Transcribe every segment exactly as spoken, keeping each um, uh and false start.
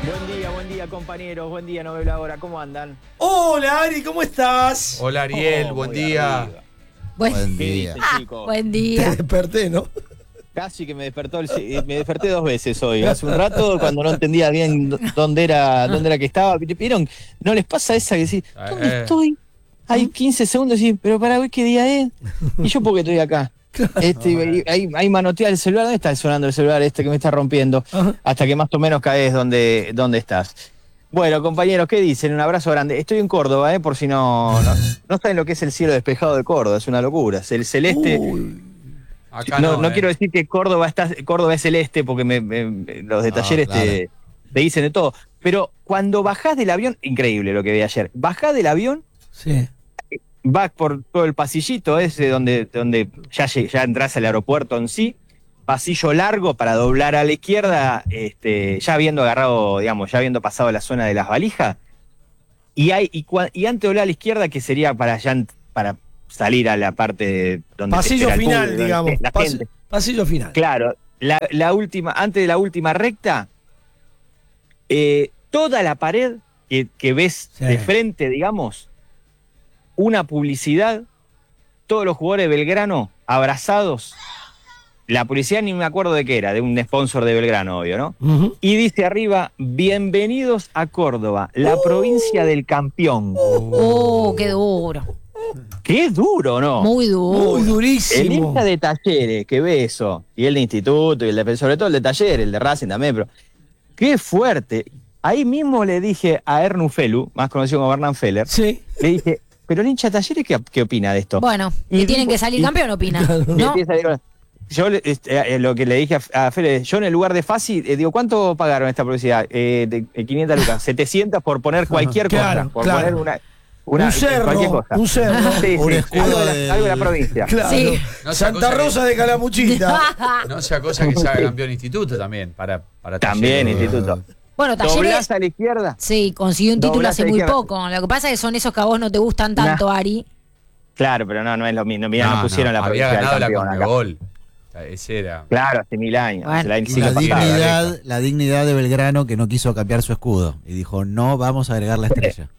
Buen día, buen día, compañeros. Buen día, novela hora. ¿Cómo andan? Hola, Ari, ¿cómo estás? Hola, Ariel, Oh, buen muy día. arriba. Buen, ¿Qué Buen día. dicen, chicos? buen Te día. desperté, ¿no? Casi que me despertó el, me desperté dos veces hoy. Hace un rato cuando no entendía bien dónde era, dónde era que estaba. ¿Vieron? ¿No les pasa esa que decís, ¿dónde Eh. estoy? Hay quince segundos y decís, pero para hoy qué día es. Y yo porque estoy acá. Este, y ahí, ahí manotea el celular. ¿Dónde está sonando el celular este que me está rompiendo? Ajá. Hasta que más o menos caes donde, donde estás. Bueno, compañeros, ¿qué dicen? Un abrazo grande. Estoy en Córdoba, ¿eh? Por si no, no, no saben lo que es el cielo despejado de Córdoba. Es una locura. Es el celeste. Uy, Acá no, no, no eh. quiero decir que Córdoba está, Córdoba es celeste, porque me, me- los de No, talleres claro. te, te dicen de todo. Pero cuando bajás del avión, increíble lo que vi ayer. Bajás del avión, sí. vas por todo el pasillito ese donde, donde ya, lleg- ya entras al aeropuerto en sí. Pasillo largo para doblar a la izquierda, este, ya habiendo agarrado, digamos, ya habiendo pasado la zona de las valijas. Y hay y, cua- y antes de doblar a la izquierda, que sería para ya ent- para salir a la parte de donde te Pasillo espera el final, público, digamos. la Pas- gente. pasillo final. Claro, la, la última, antes de la última recta, eh, toda la pared que, que ves Sí. de frente, digamos, una publicidad, todos los jugadores de Belgrano abrazados. La publicidad ni me acuerdo de qué era, de un sponsor de Belgrano, obvio, ¿no? Ujú. Y dice arriba, bienvenidos a Córdoba, la provincia del campeón. Oh, qué duro. Qué duro, ¿no? Muy duro. Muy El durísimo. hincha de Talleres que ve eso, y el de Instituto, y el de, sobre todo el de Talleres, el de Racing también, pero qué fuerte. Ahí mismo le dije a Ernu Felu, más conocido como Hernán Feller, Sí. le dije, pero el hincha de Talleres, ¿qué, qué opina de esto? Bueno, Y y tienen digo- que salir y- campeón, opina. Y ¿No? empieza a decir, yo le- este, eh, lo que le dije a, a Feller, yo en el lugar de Fasi, eh, digo, ¿cuánto pagaron esta publicidad? Eh, de, eh, quinientas lucas, setecientas por poner cualquier Claro, cosa, por claro. poner una, una un cerro. cualquier cosa. Un cerro. Sí, Un sí, escudo algo de la, del- algo de la provincia. Claro. Sí. No sea Santa cosa que- Rosa de Calamuchita. No sea cosa que se haga campeón instituto también, para, para También, Talleres. Instituto. Bueno, Talleres. Doblás a la izquierda. Sí, consiguió un título Doblás hace a la muy izquierda. poco. Lo que pasa es que son esos que a vos no te gustan tanto, Ari. Claro, pero no, no es lo mismo. Mira, no, pusieron la había provincia del ganado la campeón acá. Conmebol. O sea, ese era. Claro, hace mil años. Bueno. La, Y siglo la pasado. dignidad, la dignidad de Belgrano que no quiso cambiar su escudo y dijo, no vamos a agregar la estrella.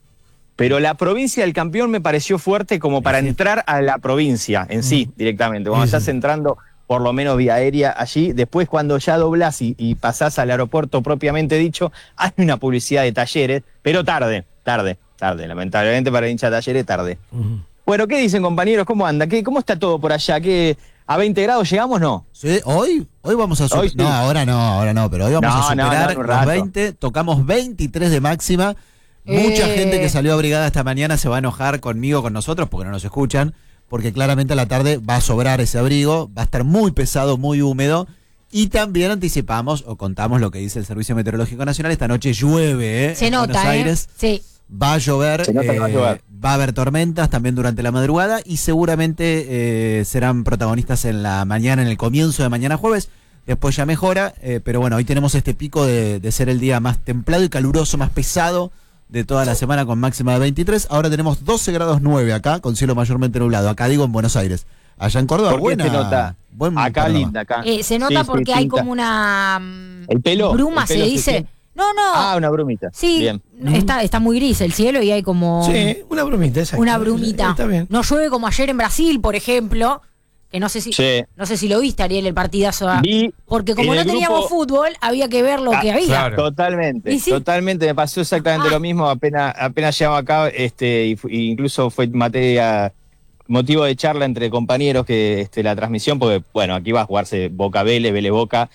Pero la provincia del campeón me pareció fuerte como para Sí. entrar a la provincia en sí, directamente. Cuando Sí, sí. estás entrando, por lo menos vía aérea allí, después cuando ya doblás y, y pasás al aeropuerto propiamente dicho, hay una publicidad de Talleres, pero tarde, tarde, tarde. Lamentablemente para el hincha de Talleres, tarde. Ujú. Bueno, ¿qué dicen, compañeros? ¿Cómo anda? ¿Qué, ¿Cómo está todo por allá? ¿Qué, ¿A veinte grados llegamos? No. Sí, hoy, hoy vamos a superar. Hoy sí. No, ahora no, ahora no, pero hoy vamos No, a no, superar no, en un los rato. veinte, tocamos veintitrés de máxima. Mucha Eh. gente que salió abrigada esta mañana se va a enojar conmigo, con nosotros, porque no nos escuchan, porque claramente a la tarde va a sobrar ese abrigo, va a estar muy pesado, muy húmedo. Y también anticipamos o contamos lo que dice el Servicio Meteorológico Nacional. Esta noche llueve, ¿eh? Se en Buenos nota, ¿eh? Aires. Sí. Va a llover, Se nota que va a eh, llover. va a haber tormentas también durante la madrugada y seguramente eh, serán protagonistas en la mañana, en el comienzo de mañana jueves. Después ya mejora, eh, pero bueno, hoy tenemos este pico de, de ser el día más templado y caluroso, más pesado de toda la semana con máxima de veintitrés. Ahora tenemos doce grados nueve acá, con cielo mayormente nublado. Acá digo en Buenos Aires. Allá en Córdoba, ¿Por qué buena. se nota? Buen Acá panorama. linda, acá. Eh, se nota Sí, sí, porque hay pinta. como una mm, ¿El pelo? bruma, ¿El se pelo se dice. tiene? No, no. Ah, una brumita. Sí, Bien. está, está muy gris el cielo y hay como Sí, una bromita, exacto. una brumita. Está bien. No llueve como ayer en Brasil, por ejemplo, que no sé si Sí. no sé si lo viste, Ariel, el partidazo. ah, Vi Porque como en no el teníamos grupo- fútbol, había que ver lo Ah, que había. claro. Totalmente, ¿Y sí? totalmente, me pasó exactamente Ah. lo mismo, apenas, apenas llegamos acá, este, y fu- y incluso fue materia, motivo de charla entre compañeros que este, la transmisión, porque bueno, aquí va a jugarse Boca Vélez, Vélez Boca,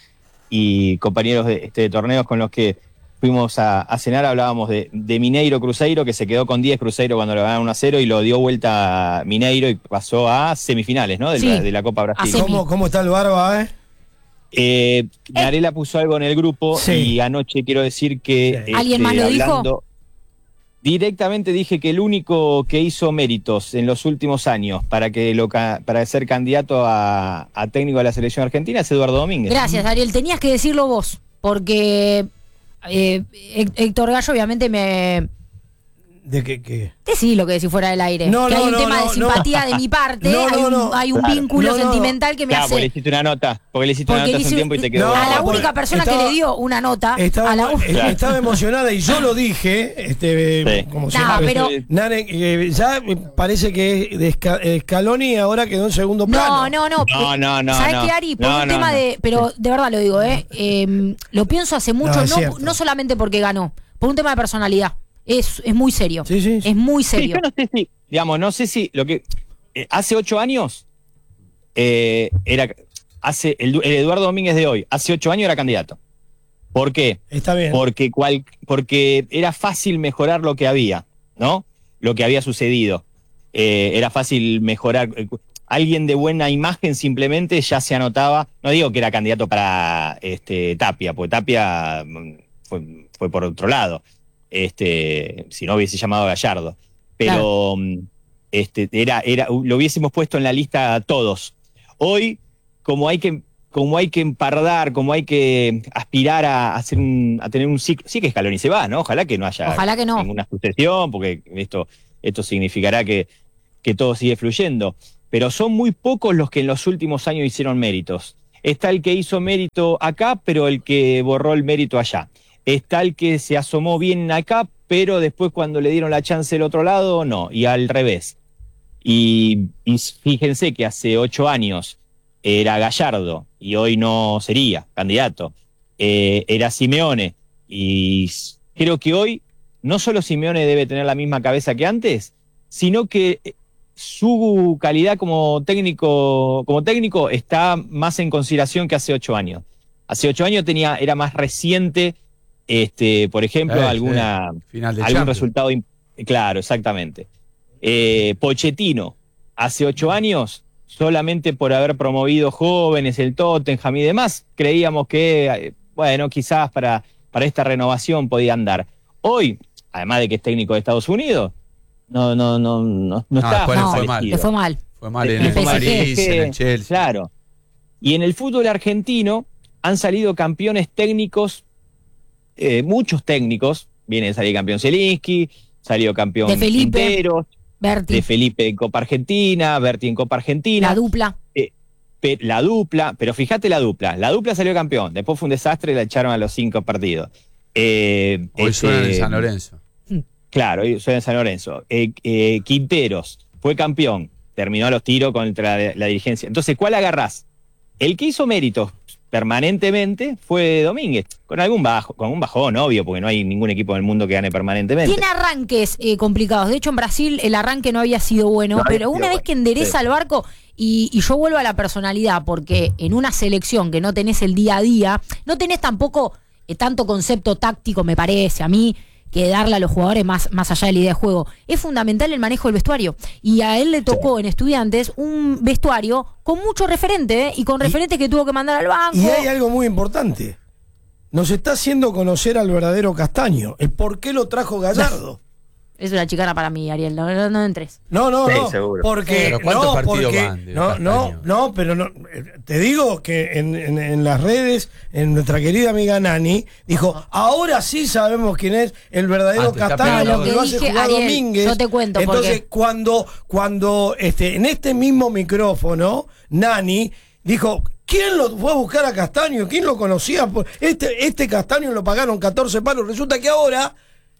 y compañeros de, este, de torneos con los que fuimos a, a cenar, hablábamos de, de Mineiro Cruzeiro, que se quedó con diez Cruzeiro cuando lo ganaron uno a cero y lo dio vuelta a Mineiro y pasó a semifinales, ¿no? De, Sí. la, de la Copa Brasil. Semi. ¿Cómo, ¿Cómo está el barba, eh? Eh, Narela puso algo en el grupo Sí. y anoche quiero decir que... Sí. ¿Alguien más lo dijo? hablando- Directamente dije que el único que hizo méritos en los últimos años para que lo ca- para ser candidato a, a técnico de la selección argentina es Eduardo Domínguez. Gracias, Ariel. Tenías que decirlo vos, porque eh, Hé- Héctor Gallo obviamente me, ¿De qué? qué? Decí lo que decís fuera del aire. No, que no, hay un no, tema no, de simpatía no. de mi parte, No, no, hay un, no. hay un Claro. vínculo No, no, no. sentimental que me Claro, hace. porque le hiciste una nota, porque le hiciste una Porque nota le hace un hice- tiempo y te quedó. No, a la porque única persona estaba- que le dio una nota. Estaba, a la u- eh, estaba emocionada y yo lo dije, este, Sí. como No, siempre. pero- Nane, eh, ya parece que de Sca- eh, Scaloni ahora quedó en segundo plano. No, no, no. No, no, no, ¿Sabes no. qué, Ari? Por No, un no, tema no. de. Pero de verdad lo digo, ¿eh? Eh, lo pienso hace mucho, No, no, es cierto. no solamente porque ganó, por un tema de personalidad. Es, es muy serio. Sí, sí, sí. Es muy Sí, serio. yo no sé si, digamos, no sé si lo que eh, hace ocho años eh, era hace el, el Eduardo Domínguez de hoy, hace ocho años era candidato. ¿Por qué? Está bien. Porque cual, porque era fácil mejorar lo que había, ¿no? Lo que había sucedido. Eh, era fácil mejorar. Alguien de buena imagen simplemente ya se anotaba. No digo que era candidato para este, Tapia, porque Tapia mm, fue, fue por otro lado. Este, si no hubiese llamado a Gallardo. Pero mm, este, era, era, lo hubiésemos puesto en la lista a todos. Hoy, como hay que, como hay que empardar, como hay que aspirar a, hacer un, a tener un ciclo. Sí que Scaloni se va, ¿no? Ojalá que no haya Ojalá que no. ninguna sucesión, porque esto, esto significará que, que todo sigue fluyendo. Pero son muy pocos los que en los últimos años hicieron méritos. Está el que hizo mérito acá, pero el que borró el mérito allá. Está el que se asomó bien acá, pero después cuando le dieron la chance del otro lado, no, y al revés. Y, y fíjense que hace ocho años era Gallardo y hoy no sería candidato. Eh, era Simeone y creo que hoy no solo Simeone debe tener la misma cabeza que antes, sino que su calidad como técnico, como técnico está más en consideración que hace ocho años. Hace ocho años tenía, era más reciente, este, por ejemplo, Eh, alguna, sí. Final de algún Champions. resultado. imp- Claro, exactamente. Eh, Pochettino, hace ocho años, solamente por haber promovido jóvenes, el Tottenham y demás, creíamos que, eh, bueno, quizás para, para esta renovación podía andar. Hoy, además de que es técnico de Estados Unidos, no, no, no, no, no está después le No, fue mal. parecido. le fue mal. Fue mal en En el P S G. París, en el Chelsea. Claro. Y en el fútbol argentino han salido campeones técnicos, eh, muchos técnicos. Viene a salir campeón Zielinski, salió campeón De Felipe. Quinteros, Berti, de Felipe en Copa Argentina, Berti en Copa Argentina. la dupla. Pe- la dupla, pero fíjate la dupla. La dupla salió campeón. Después fue un desastre y la echaron a los cinco partidos. Eh, Hoy este, suena en San Lorenzo. Claro, hoy suena en San Lorenzo. Eh, eh, Quinteros fue campeón. Terminó a los tiros contra la, la dirigencia. Entonces, ¿cuál agarrás? El que hizo méritos permanentemente fue Domínguez. Con algún bajo, con un bajón, obvio, porque no hay ningún equipo en el mundo que gane permanentemente. Tiene arranques eh, complicados. De hecho, en Brasil el arranque no había sido bueno, No había pero una sido vez bueno, que endereza sí. el barco, y, y yo vuelvo a la personalidad, porque en una selección que no tenés el día a día, no tenés tampoco eh, tanto concepto táctico, me parece a mí, que darle a los jugadores más, más allá de la idea de juego. Es fundamental el manejo del vestuario. Y a él le tocó en Estudiantes un vestuario con mucho referente, ¿eh? Y con referentes que tuvo que mandar al banco. Y hay algo muy importante. Nos está haciendo conocer al verdadero Castaño. El por qué lo trajo Gallardo. Es una chicana para mí, Ariel, no, no, no entres. No, no, Sí, no. seguro. Porque, Pero ¿cuántos no, partidos porque, van de no, no, Castaño? no, pero no. eh, Te digo que en, en- en las redes, en nuestra querida amiga Nani, dijo, ahora sí sabemos quién es el verdadero Ah, te está Castaño, pegando. porque No, lo lo que hace dije, jugar Ariel, Domínguez. yo te cuento por Entonces, qué. cuando, cuando este, en este mismo micrófono, Nani dijo, ¿quién lo fue a buscar a Castaño? ¿Quién lo conocía? Este, este Castaño lo pagaron catorce palos. Resulta que ahora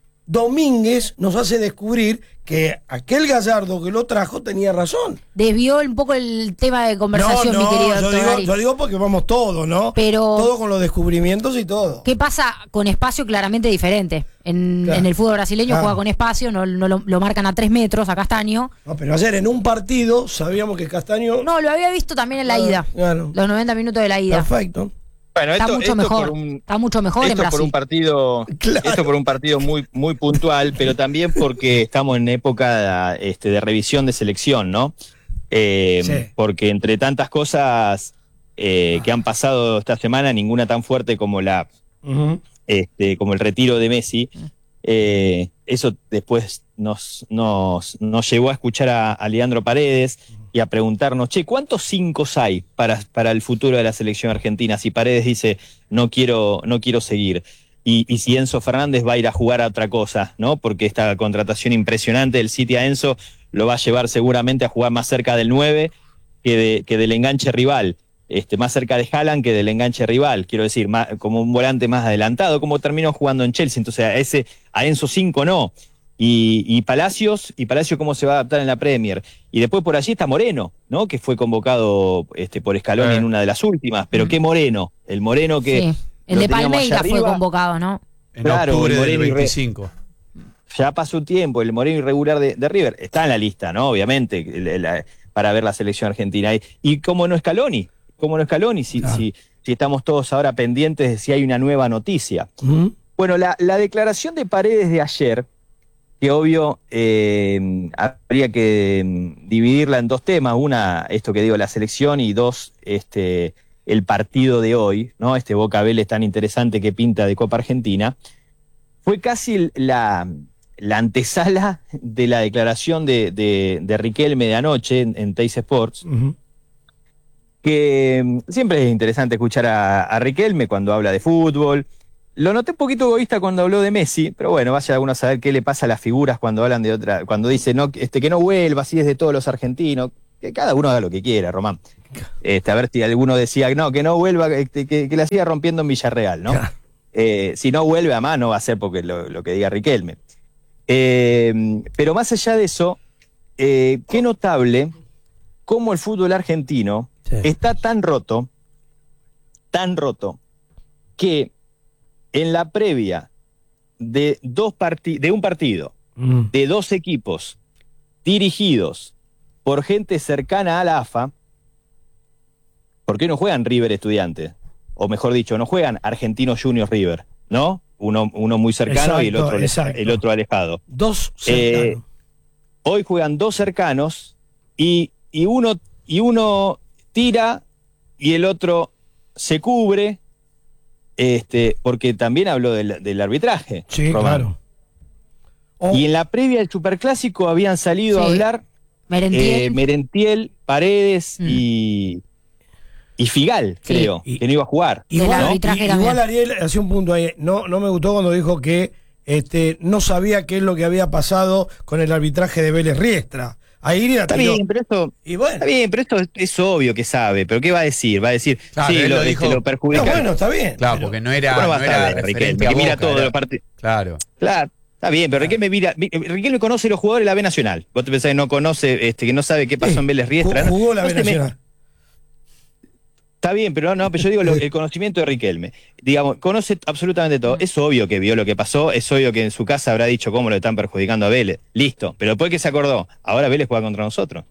Domínguez nos hace descubrir que aquel Gallardo que lo trajo tenía razón. Desvió un poco el tema de conversación, no, no, mi querido yo doctor digo, Ari. yo digo porque vamos todos, ¿no? Pero- todo con los descubrimientos y todo. ¿Qué pasa con espacio claramente diferente? En, Claro. en el fútbol brasileño Claro. juega con espacio, no, no lo, lo marcan a tres metros a Castaño. No, pero ayer en un partido sabíamos que Castaño. No, lo había visto también en la Claro, ida. claro. Los noventa minutos de la ida. Perfecto. Bueno, Está esto, mucho esto mejor. por un, Está mucho mejor en esto por Brasil. un partido, Claro. esto por un partido muy, muy puntual, pero también porque estamos en época este, de revisión de selección, ¿no? Eh, Sí. Porque entre tantas cosas eh, que han pasado esta semana, ninguna tan fuerte como la, Ujú. este, como el retiro de Messi. Eh, eso después nos, nos, nos llevó a escuchar a, a Leandro Paredes y a preguntarnos, che, ¿cuántos cinco hay para, para el futuro de la selección argentina? Si Paredes dice, no quiero, no quiero seguir. y, y si Enzo Fernández va a ir a jugar a otra cosa, ¿no? Porque esta contratación impresionante del City a Enzo lo va a llevar seguramente a jugar más cerca del nueve que, de, que del enganche rival. Este, más cerca de Haaland que del enganche rival, quiero decir, más, como un volante más adelantado, como terminó jugando en Chelsea. Entonces a ese a Enzo cinco no. Y, y Palacios, y Palacios cómo se va a adaptar en la Premier. Y después por allí está Moreno, ¿no? Que fue convocado este, por Scaloni Eh. en una de las últimas. Pero qué Moreno, el Moreno que Sí. El lo de teníamos Palmeiras allá fue arriba. convocado, ¿no? En Claro, octubre el del Moreno y Re- veinticinco. Ya pasó tiempo, el Moreno irregular de, de River está en la lista, ¿no? Obviamente, el- la- para ver la selección argentina. Y, y cómo no Scaloni, cómo no Scaloni, si, Claro. si, si estamos todos ahora pendientes de si hay una nueva noticia. Ujú. Bueno, la, la declaración de Paredes de ayer, que obvio eh, habría que mm, dividirla en dos temas, una, esto que digo, la selección, y dos, este, el partido de hoy, ¿no? Este Boca Vélez tan interesante que pinta de Copa Argentina, fue casi la, la antesala de la declaración de, de, de Riquelme de anoche en, en Teis Sports, Ujú. que mm, siempre es interesante escuchar a, a Riquelme cuando habla de fútbol. Lo noté un poquito egoísta cuando habló de Messi, pero bueno, vaya uno a saber qué le pasa a las figuras cuando hablan de otra, cuando dice no, este, que no vuelva, así es de todos los argentinos, que cada uno haga lo que quiera, Román. Este, a ver si alguno decía, no, que no vuelva, este, que, que la siga rompiendo en Villarreal, ¿no? Claro. Eh, si no vuelve a más, no va a ser porque lo, lo que diga Riquelme. Eh, pero más allá de eso, eh, qué notable cómo el fútbol argentino Sí. está tan roto, tan roto, que en la previa de, dos parti- de un partido, Mm. de dos equipos dirigidos por gente cercana a la A F A, ¿por qué no juegan River Estudiantes? O mejor dicho, no juegan Argentinos Juniors River, ¿no? Uno, uno muy cercano y el Exacto, otro, exacto. el otro alejado. Dos Eh, cercanos. Hoy juegan dos cercanos y, y, uno, y uno tira y el otro se cubre, este, porque también habló del, del arbitraje. Sí, Román. claro. O- Y en la previa del Superclásico habían salido a Sí. hablar Merentiel. eh, Merentiel, Paredes Mm. y, y Figal, Sí. creo, Y- que no iba a jugar. Del Igual, arbitraje i- también. igual Ariel hacía un punto ahí. No, no me gustó cuando dijo que este, no sabía qué es lo que había pasado con el arbitraje de Vélez Riestra. Ahí la Está tiró. bien, pero esto, Y bueno, está bien, pero esto es, es obvio que sabe. ¿Pero qué va a decir? Va a decir, Claro, sí, él lo, lo este, dijo- lo no, perjudica. bueno, está bien. Claro, pero- porque no era, ¿Cómo no va no a era saber, referente Riquelme? a Que mira Boca, todos era- los partidos. Claro. Claro, está bien, pero Riquelme mira, mi- Riquelme conoce los jugadores de la B Nacional. Vos te pensás que no conoce, este, que no sabe qué pasó Sí, en Vélez Riestra. ju- ¿no? Jugó la No B se me- Nacional. Está bien, pero no, pero yo digo lo- el conocimiento de Riquelme. Digamos, conoce absolutamente todo. Es obvio que vio lo que pasó, es obvio que en su casa habrá dicho cómo lo están perjudicando a Vélez. Listo, pero después que se acordó, ahora Vélez juega contra nosotros.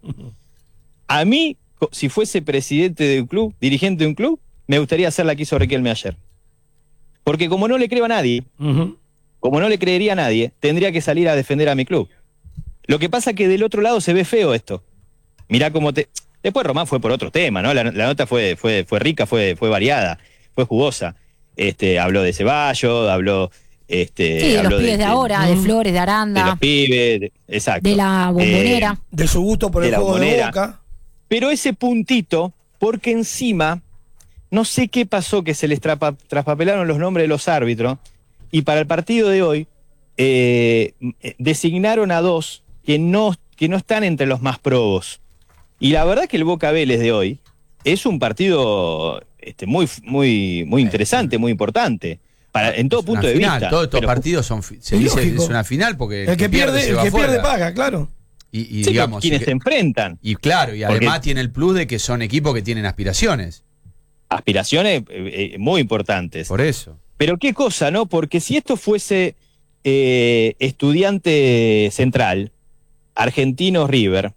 A mí, co- si fuese presidente de un club, dirigente de un club, me gustaría hacer la que hizo Riquelme ayer. Porque como no le creo a nadie, Ujú. como no le creería a nadie, tendría que salir a defender a mi club. Lo que pasa es que del otro lado se ve feo esto. Mirá cómo te... Después Román fue por otro tema, ¿no? La, la nota fue, fue, fue rica, fue, fue variada, fue jugosa. Este, habló de Ceballos, habló... Este, Sí, de habló los pibes de, ahora, de Mm. Flores, de de Aranda, los pibes, de- exacto. de la bombonera. Eh, De su gusto por de el la juego de Bombonera. Boca. Pero ese puntito, porque encima, no sé qué pasó, que se les trapa- traspapelaron los nombres de los árbitros, y para el partido de hoy eh, eh, designaron a dos que no, que no están entre los más probos. Y la verdad que el Boca Vélez de hoy es un partido este, muy, muy, muy interesante, muy importante, para, en todo Es una punto de final. vista. Todos estos Pero- partidos son, fi- se Es dice lógico. es una final porque El que pierde, se el va que pierde afuera. paga, claro. Y, y Sí, digamos, quienes y, se que- enfrentan. y claro, y Porque- además tiene el plus de que son equipos que tienen aspiraciones. Aspiraciones eh, eh, muy importantes. Por eso. Pero qué cosa, ¿no? Porque si esto fuese eh, Estudiante Central, Argentino River,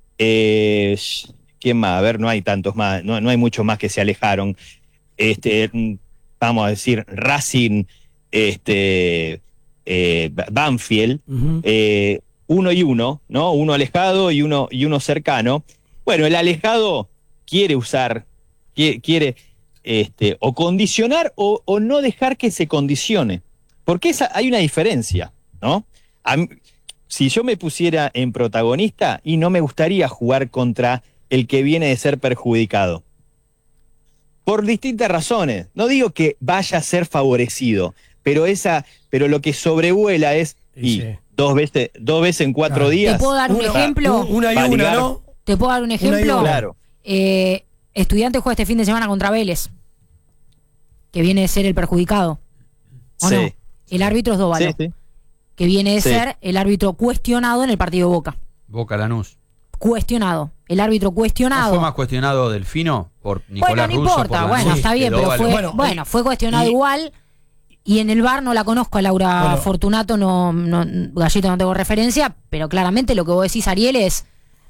eh, ¿quién más? A ver, no hay tantos más, no, no hay muchos más que se alejaron. Este, mm, vamos a decir, Racing, este, eh, Banfield, Ujú. eh, uno y uno, ¿no? Uno alejado y uno, y uno cercano. Bueno, el alejado quiere usar, quiere, quiere este, o condicionar o, o no dejar que se condicione. Porque esa, hay una diferencia, ¿no? A mí- si yo me pusiera en protagonista, y no me gustaría jugar contra el que viene de ser perjudicado. Por distintas razones. No digo que vaya a ser favorecido, pero esa, pero lo que sobrevuela es y Sí. dos veces, dos veces en cuatro Claro. días. ¿Te puedo dar un Una- ejemplo? un- Una y Para una, ligar. ¿no? ¿Te puedo dar un Una y ejemplo? una. Claro. Eh, Estudiantes juega este fin de semana contra Vélez, que viene de ser el perjudicado. ¿O Sí. no? El árbitro es Dóvalo, Sí, sí. que viene de Sí. ser el árbitro cuestionado en el partido Boca. Boca Lanús. Cuestionado. El árbitro ¿No cuestionado. fue más cuestionado Delfino por Nicolás bueno, no Russo? importa, por bueno, Lanús está que bien, pero Dóvalo? fue, Bueno, bueno, y- fue cuestionado y- igual. Y en el V A R no la conozco a Laura Bueno. Fortunato, no, no, Gallito no tengo referencia, pero claramente lo que vos decís, Ariel, es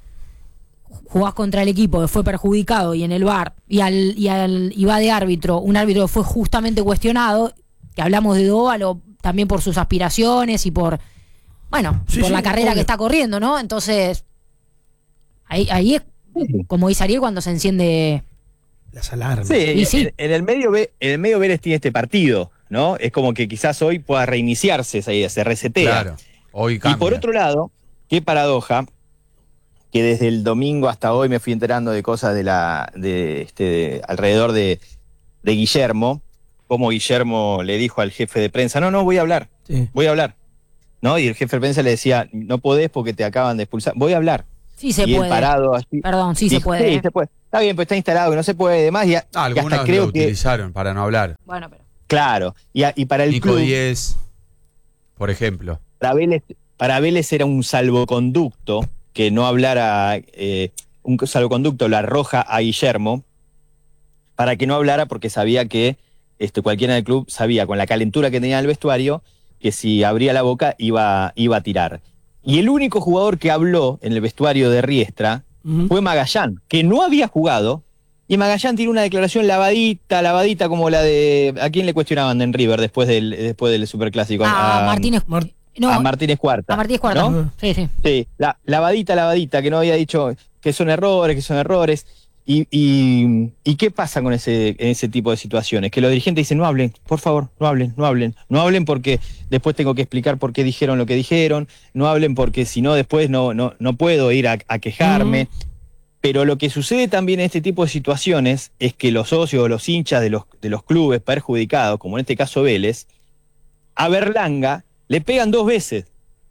jugás contra el equipo que fue perjudicado y en el V A R y al, y al y va de árbitro, un árbitro que fue justamente cuestionado, que hablamos de Dóvalo también por sus aspiraciones y por bueno, Sí, por sí, la carrera obvio. que está corriendo, ¿no? Entonces, ahí, ahí es como dice Ariel cuando se enciende. Las alarmas. Sí, Y sí. En, en el medio Ve- en el medio Vélez tiene este partido, ¿no? Es como que quizás hoy pueda reiniciarse esa idea, se resetea. Claro. Hoy cambia. Y por otro lado, qué paradoja, que desde el domingo hasta hoy me fui enterando de cosas de la, de este, de- alrededor de, de Guillermo, como Guillermo le dijo al jefe de prensa, no, no, voy a hablar, Sí. voy a hablar. ¿No? Y el jefe de prensa le decía, no podés porque te acaban de expulsar, voy a hablar. Sí se y él puede. parado así. Perdón, sí se dijo, puede. Sí, ¿eh? se puede. Está bien, pues está instalado que no se puede, demás, y, a- Ah, y algunos hasta creo lo que, utilizaron para no hablar. Bueno, pero. claro, y, a- y para el Nico club, Díez, por ejemplo. para Vélez, para Vélez era un salvoconducto que no hablara, eh, un salvoconducto lo arroja a Guillermo para que no hablara porque sabía que este, cualquiera del club sabía con la calentura que tenía en el vestuario que si abría la boca iba, iba a tirar. Y el único jugador que habló en el vestuario de Riestra Ujú. fue Magallán, que no había jugado, y Magallán tiene una declaración lavadita, lavadita como la de... ¿A quién le cuestionaban en River después del, después del Superclásico? Ah, Martínez. Mar- No, a Martínez Cuarta. a Martínez Cuarta. ¿no? Sí, sí. Sí, la, lavadita, lavadita, que no había dicho que son errores, que son errores. Y, y, ¿y qué pasa con ese, en ese tipo de situaciones? Que los dirigentes dicen, no hablen, por favor, no hablen, no hablen. No hablen porque después tengo que explicar por qué dijeron lo que dijeron. No hablen porque si no, después no, no, no puedo ir a, a quejarme. Pero lo que sucede también en este tipo de situaciones es que los socios o los hinchas de los, de los clubes perjudicados, como en este caso Vélez, a Berlanga le pegan dos veces.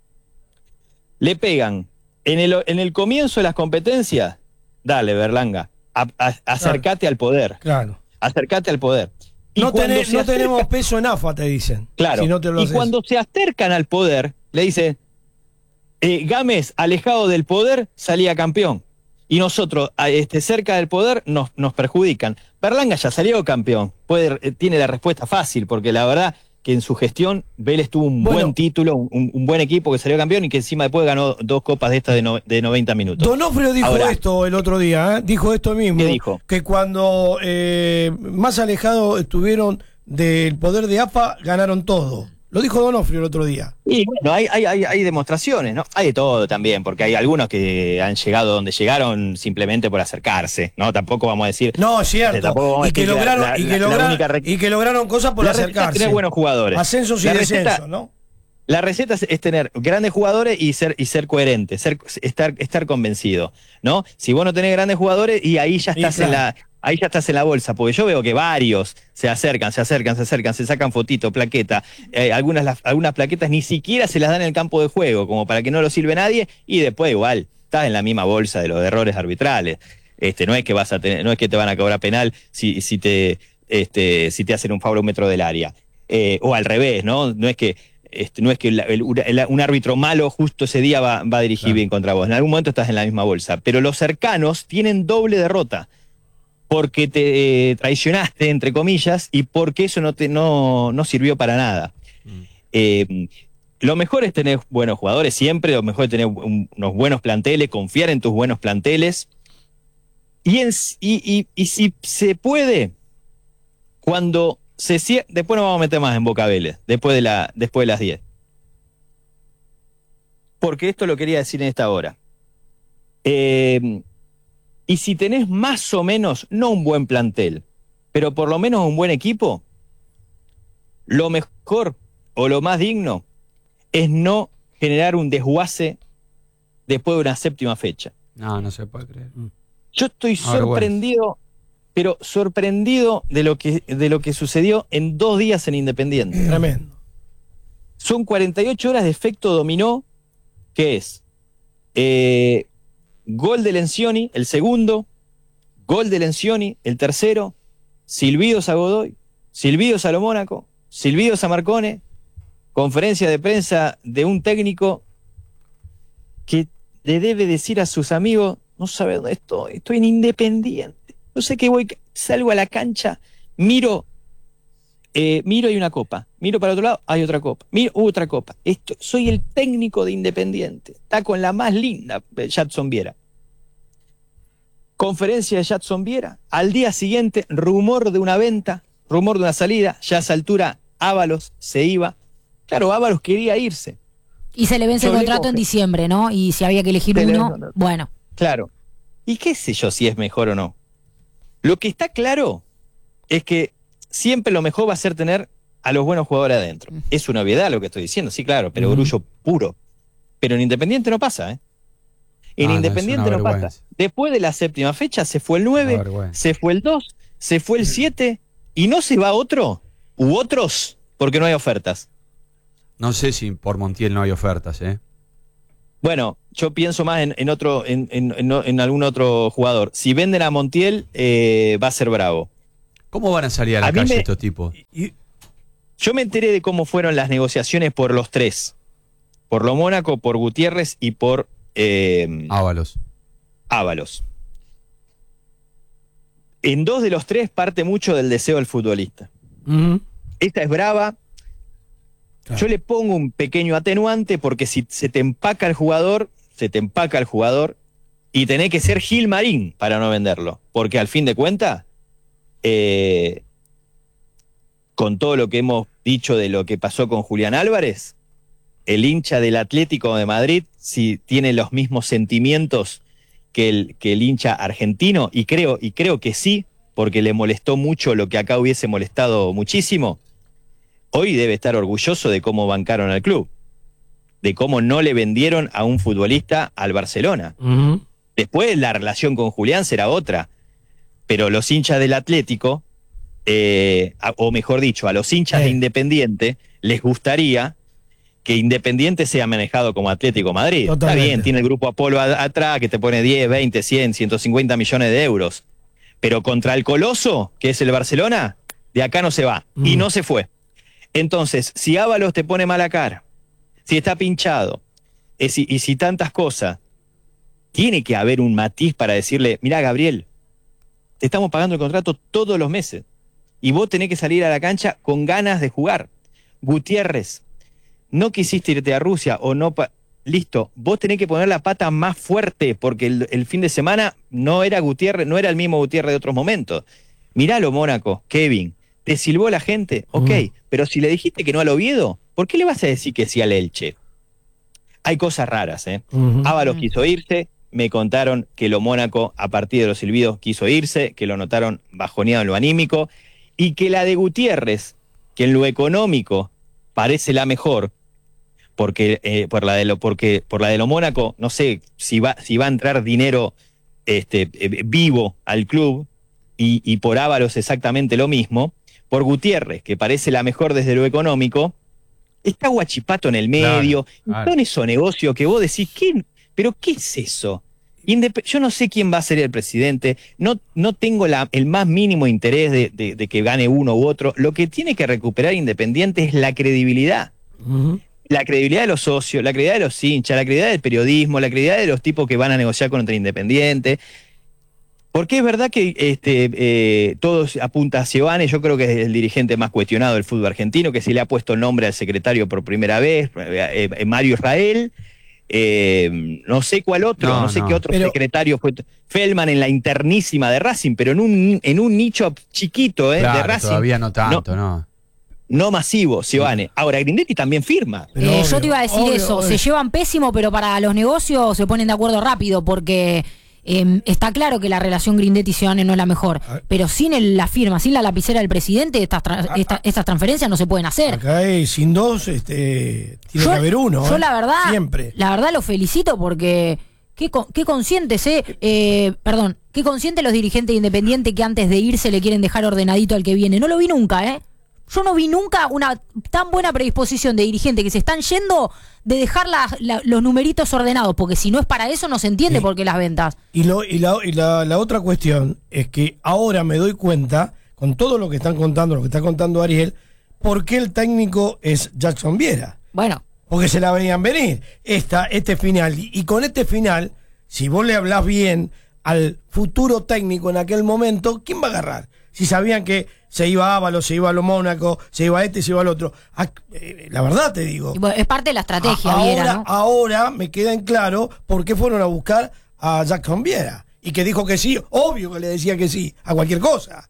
Le pegan en el, en el comienzo de las competencias, dale, Berlanga, a- a- acércate al poder, Claro. acércate al poder. Y No, cuando tenés- se no acerca- tenemos peso en A F A, te dicen. Claro, Si no te lo y haces. cuando se acercan al poder, le dicen, eh, Gámez, alejado del poder, salía campeón. Y nosotros, a- este, cerca del poder, nos, nos perjudican. Berlanga ya salió campeón. Puede, eh, tiene la respuesta fácil, porque la verdad que en su gestión Vélez tuvo un Bueno. buen título, un, un buen equipo que salió campeón y que encima después ganó dos copas de estas de, no- de noventa minutos. Donofrio dijo Ahora- esto el otro día, ¿eh? Dijo esto mismo. ¿Qué dijo? Que cuando eh, más alejados estuvieron del poder de A F A, ganaron todo. Lo dijo Donofrio el otro día. Y bueno, hay, hay, hay, hay demostraciones, ¿no? Hay de todo también, porque hay algunos que han llegado donde llegaron simplemente por acercarse, ¿no? Tampoco vamos a decir... No, es cierto. Tampoco vamos a Y que, decir que la- lograron, la- y, la- que la lograron, única re- y que lograron cosas por La receta es acercarse. tener buenos jugadores. Ascensos y La receta- descensos, ¿no? La receta es, es tener grandes jugadores y ser y ser coherente, ser estar estar convencido, ¿no? Si vos no tenés grandes jugadores y ahí ya Y estás en claro. la ahí ya estás en la bolsa, porque yo veo que varios se acercan, se acercan, se acercan, se sacan fotito, plaqueta, eh, algunas las- algunas plaquetas ni siquiera se las dan en el campo de juego, como para que no lo sirve nadie y después igual estás en la misma bolsa de los errores arbitrales. Este, no es que vas a tener, no es que te van a cobrar penal si si te este si te hacen un foul a un metro del área. Eh, o al revés, ¿no? No es que Este, no es que el, el- el- un árbitro malo justo ese día va, va a dirigir Claro. bien contra vos. En algún momento estás en la misma bolsa. Pero los cercanos tienen doble derrota. Porque te eh, traicionaste, entre comillas, y porque eso no, te, no, no sirvió para nada. Mm. Eh, lo mejor es tener buenos jugadores siempre, lo mejor es tener un- unos buenos planteles, confiar en tus buenos planteles. Y, en, y, y, y si se puede, cuando se cierra, después nos vamos a meter más en Boca Vélez, después de, la, después de las diez. Porque esto lo quería decir en esta hora. Eh, y si tenés más o menos, no un buen plantel, pero por lo menos un buen equipo, lo mejor o lo más digno es no generar un desguace después de una séptima fecha. No, no se puede creer. Yo estoy Ah, vergüenza. sorprendido, pero sorprendido de lo que, de lo que sucedió en dos días en Independiente. Tremendo. Son cuarenta y ocho horas de efecto dominó, que es eh, gol de Lencioni, el segundo, gol de Lencioni, el tercero, silbidos a Godoy, silbidos a lo Mónaco, silbidos a Marcone, conferencia de prensa de un técnico que le debe decir a sus amigos, no sabe dónde estoy, estoy en Independiente, no sé qué voy, salgo a la cancha, miro, eh, miro hay una copa, miro para otro lado, hay otra copa, miro otra copa, Esto, soy el técnico de Independiente, está con la más linda, Jadson Viera. Conferencia de Jadson Viera, al día siguiente, rumor de una venta, rumor de una salida, ya a esa altura Ábalos se iba, claro, Ábalos quería irse. Y se le vence el contrato en diciembre, ¿no? Y si había que elegir uno, bueno. Claro. Y qué sé yo si es mejor o no. Lo que está claro es que siempre lo mejor va a ser tener a los buenos jugadores adentro. Mm. Es una obviedad lo que estoy diciendo, sí, claro, pero orgullo mm. puro. Pero en Independiente no pasa, ¿eh? En ah, Independiente no, no pasa. Después de la séptima fecha se fue el nueve, se fue el dos, se fue el siete y no se va otro u otros porque no hay ofertas. No sé si por Montiel no hay ofertas, ¿eh? Bueno, yo pienso más en, en otro, en, en, en, en algún otro jugador. Si venden a Montiel, eh, va a ser bravo. ¿Cómo van a salir a la a calle me, estos tipos? Yo me enteré de cómo fueron las negociaciones por los tres. Por lo Mónaco, por Gutiérrez y por eh, Ábalos. Ábalos. En dos de los tres parte mucho del deseo del futbolista. Uh-huh. Esta es brava. Claro. Yo le pongo un pequeño atenuante porque si se te empaca el jugador, se te empaca el jugador y tenés que ser Gil Marín para no venderlo. Porque al fin de cuentas, eh, con todo lo que hemos dicho de lo que pasó con Julián Álvarez, el hincha del Atlético de Madrid, si tiene los mismos sentimientos que el, que el hincha argentino, y creo, y creo que sí, porque le molestó mucho lo que acá hubiese molestado muchísimo, hoy debe estar orgulloso de cómo bancaron al club, de cómo no le vendieron a un futbolista al Barcelona. Uh-huh. Después la relación con Julián será otra, pero los hinchas del Atlético, eh, a, o mejor dicho, a los hinchas eh. de Independiente, les gustaría que Independiente sea manejado como Atlético Madrid. Totalmente. Está bien, tiene el grupo Apolo a, atrás que te pone diez, veinte, cien, ciento cincuenta millones de euros, pero contra el coloso, que es el Barcelona, de acá no se va, uh-huh. y no se fue. Entonces, si Ábalos te pone mala cara, si está pinchado, y si, y si tantas cosas, tiene que haber un matiz para decirle, mirá, Gabriel, te estamos pagando el contrato todos los meses, y vos tenés que salir a la cancha con ganas de jugar. Gutiérrez, no quisiste irte a Rusia, o no, pa- listo, vos tenés que poner la pata más fuerte, porque el, el fin de semana no era Gutiérrez, no era el mismo Gutiérrez de otros momentos. Miralo, Mónaco, Kevin, ¿te silbó la gente? Ok, uh-huh. Pero si le dijiste que no al Oviedo, ¿por qué le vas a decir que sí al Elche? Hay cosas raras, ¿eh? Uh-huh. Ábalos quiso irse, me contaron que lo Mónaco, a partir de los silbidos, quiso irse, que lo notaron bajoneado en lo anímico, y que la de Gutiérrez, que en lo económico parece la mejor, porque, eh, por, la de lo, porque por la de lo Mónaco, no sé si va, si va a entrar dinero este, eh, vivo al club, y, y por Ábalos exactamente lo mismo. Por Gutiérrez, que parece la mejor desde lo económico, está Huachipato en el medio, claro, claro. Son esos negocios que vos decís, ¿qué? ¿Pero qué es eso? Indep- yo no sé quién va a ser el presidente, no, no tengo la, el más mínimo interés de, de, de que gane uno u otro. Lo que tiene que recuperar Independiente es la credibilidad. Uh-huh. La credibilidad de los socios, la credibilidad de los hinchas, la credibilidad del periodismo, la credibilidad de los tipos que van a negociar contra Independiente. Porque es verdad que este, eh, todo apunta a Seoane, yo creo que es el dirigente más cuestionado del fútbol argentino, que se le ha puesto el nombre al secretario por primera vez, eh, eh, Mario Israel, eh, no sé cuál otro, no, no sé no. qué otro pero, secretario fue, Feldman en la internísima de Racing, pero en un, en un nicho chiquito eh, claro, de Racing. Todavía no tanto, no. no. No masivo, Seoane. Ahora, Grindetti también firma. Eh, obvio, yo te iba a decir obvio, eso, obvio. Se llevan pésimo, pero para los negocios se ponen de acuerdo rápido, porque... Eh, está claro que la relación Grindetti-Seoane no es la mejor, pero sin el, la firma, sin la lapicera del presidente, estas, tra- esta, estas transferencias no se pueden hacer. Acá hay, sin dos, este, tiene yo, que haber uno. Yo ¿eh? la verdad, Siempre. la verdad lo felicito porque qué, qué conscientes, eh, eh, perdón, qué conscientes los dirigentes independientes que antes de irse le quieren dejar ordenadito al que viene. No lo vi nunca, ¿eh? Yo no vi nunca una tan buena predisposición de dirigentes que se están yendo de dejar la, la, los numeritos ordenados, porque si no es para eso no se entiende Sí. por qué las ventas. Y, lo, y, la, y la, la otra cuestión es que ahora me doy cuenta, con todo lo que están contando, lo que está contando Ariel, por qué el técnico es Jackson Viera. Bueno, Porque se la veían venir. Esta, este final. Y, y con este final, si vos le hablás bien al futuro técnico en aquel momento, ¿quién va a agarrar? Si sabían que se iba a Ábalos, se iba a lo Mónaco, se iba a este, se iba al otro. A, eh, la verdad te digo. y bueno, es parte de la estrategia, A- Viera, ahora, ¿no? ahora me queda en claro por qué fueron a buscar a Jackson Viera. Y que dijo que sí, obvio que le decía que sí, a cualquier cosa.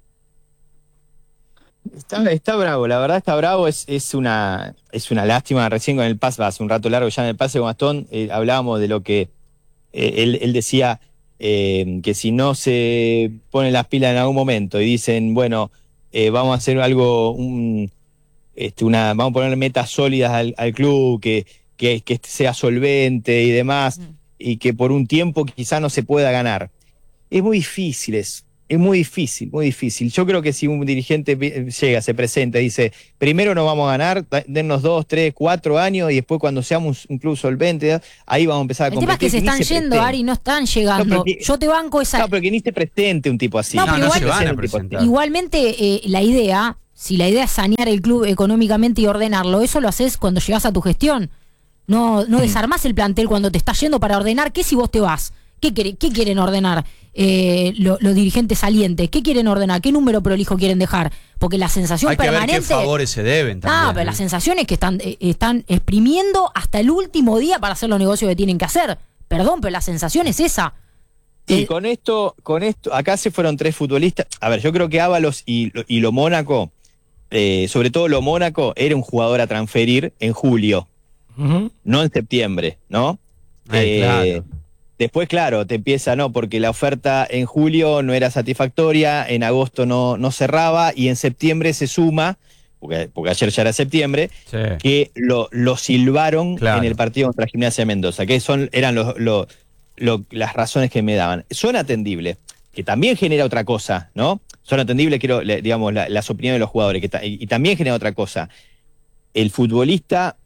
Está, está bravo, la verdad está bravo, es, es una es una lástima. Recién con el pase, hace un rato largo ya en el pase con Gastón, eh, hablábamos de lo que eh, él, él decía, eh, que si no se ponen las pilas en algún momento y dicen, bueno, eh, vamos a hacer algo, un, este, una, vamos a poner metas sólidas al, al club, que, que, que sea solvente y demás, Mm. y que por un tiempo quizá no se pueda ganar. Es muy difícil eso. Es muy difícil, muy difícil. Yo creo que si un dirigente vi- llega, se presenta y dice, primero no vamos a ganar, da- dennos dos, tres, cuatro años y después cuando seamos un club solvente, ahí vamos a empezar a El competir. tema es que se Ni están yendo, presente. Ari, no están llegando. No, pero que- Yo te banco esa... No, pero que ni se presente un tipo así. No, No, pero no igual- se van a un tipo así. presentar. Igualmente, eh, la idea, si la idea es sanear el club económicamente y ordenarlo, eso lo haces cuando llegas a tu gestión. No, no desarmás el plantel cuando te estás yendo para ordenar. ¿Qué si vos te vas? ¿Qué, quiere- qué quieren ordenar eh, lo- los dirigentes salientes? ¿Qué quieren ordenar? ¿Qué número prolijo quieren dejar? Porque la sensación Hay que ver permanente... qué favores se deben también. Ah, pero ¿eh? la sensación es que están, eh, están exprimiendo hasta el último día para hacer los negocios que tienen que hacer. Perdón, pero la sensación es esa. Y Eh, con esto, con esto, acá se fueron tres futbolistas. A ver, yo creo que Ábalos y, y lo Mónaco, eh, sobre todo lo Mónaco, era un jugador a transferir en julio, Ujú. no en septiembre, ¿no? Eh, claro. Después, claro, te empieza, ¿no? Porque la oferta en julio no era satisfactoria, en agosto no, no cerraba y en septiembre se suma, porque, porque ayer ya era septiembre, Sí. que lo, lo silbaron Claro. en el partido contra Gimnasia de Mendoza, que son, eran los, los- lo- las razones que me daban. Son atendibles, que también genera otra cosa, ¿no? Son atendibles, quiero, le- digamos, la- las opiniones de los jugadores, que ta- y, y también genera otra cosa. El futbolista,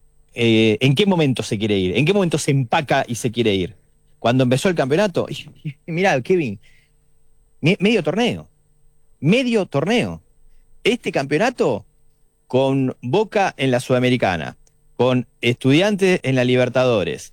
eh, ¿en qué momento se quiere ir? ¿En qué momento se empaca y se quiere ir? Cuando empezó el campeonato, y, y, y mirá, Kevin, me- medio torneo, medio torneo. Este campeonato con Boca en la Sudamericana, con Estudiantes en la Libertadores,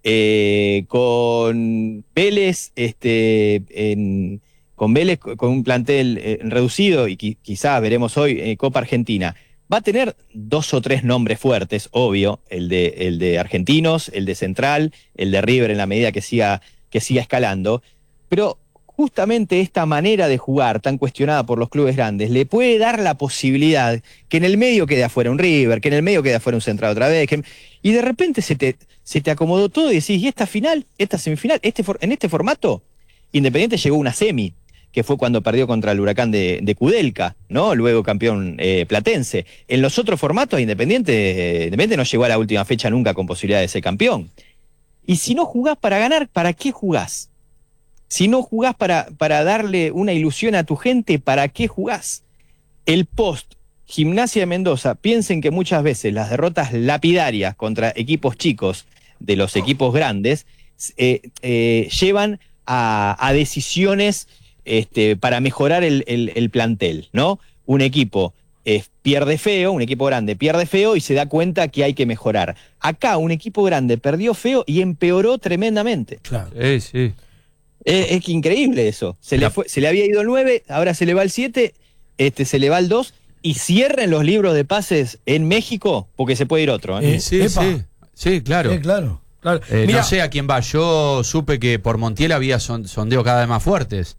eh, con Vélez, este, en- con Vélez co- con un plantel eh, reducido y qui- quizás veremos hoy eh, Copa Argentina. Va a tener dos o tres nombres fuertes, obvio, el de, el de Argentinos, el de Central, el de River en la medida que siga, que siga escalando, pero justamente esta manera de jugar tan cuestionada por los clubes grandes le puede dar la posibilidad que en el medio quede afuera un River, que en el medio quede afuera un Central otra vez, que- y de repente se te, se te acomodó todo y decís, ¿y esta final, esta semifinal, este for- en este formato? Independiente llegó a una semi, que fue cuando perdió contra el Huracán de, de Kudelka, ¿no? Luego campeón eh, platense. En los otros formatos, Independiente, eh, Independiente no llegó a la última fecha nunca con posibilidad de ser campeón. Y si no jugás para ganar, ¿para qué jugás? Si no jugás para, para darle una ilusión a tu gente, ¿para qué jugás? El post Gimnasia de Mendoza, piensen que muchas veces las derrotas lapidarias contra equipos chicos de los equipos grandes eh, eh, llevan a, a decisiones este, para mejorar el, el- el plantel, ¿no? Un equipo eh, pierde feo, un equipo grande pierde feo y se da cuenta que hay que mejorar. Acá un equipo grande perdió feo y empeoró tremendamente. Claro. Sí, sí. Es, es que increíble eso. Se le, La- fue, se le había ido el nueve, ahora se le va el siete, este, se le va el dos y cierren los libros de pases en México porque se puede ir otro. ¿eh? Eh, Sí, epa. sí. Sí, claro. Eh, claro, claro. Eh, Mirá, no sé a quién va. Yo supe que por Montiel había son- sondeos cada vez más fuertes.